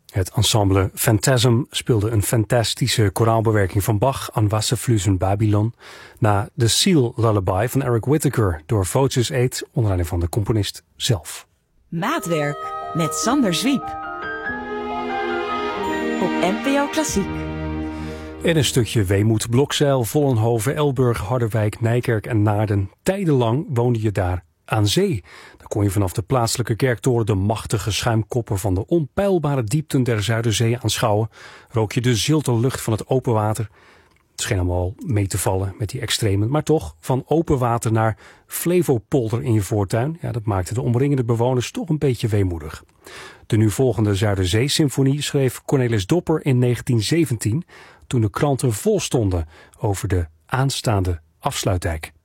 Het ensemble Phantasm speelde een fantastische koraalbewerking van Bach aan Wasserflüssen Babylon na de Seal Lullaby van Eric Whitacre door Voces 8 onder leiding van de componist zelf. Maatwerk met Sander Zwiep op NPO Klassiek. En een stukje weemoed, Blokzijl, Vollenhoven, Elburg, Harderwijk, Nijkerk en Naarden. Tijdenlang woonde je daar aan zee. Dan kon je vanaf de plaatselijke kerktoren de machtige schuimkoppen van de onpeilbare diepten der Zuiderzee aanschouwen. Rook je de zilte lucht van het open water. Het scheen allemaal mee te vallen met die extremen, maar toch, van open water naar Flevopolder in je voortuin, ja, dat maakte de omringende bewoners toch een beetje weemoedig. De nu volgende Zuiderzee-symfonie schreef Cornelis Dopper in 1917, toen de kranten vol stonden over de aanstaande afsluitdijk.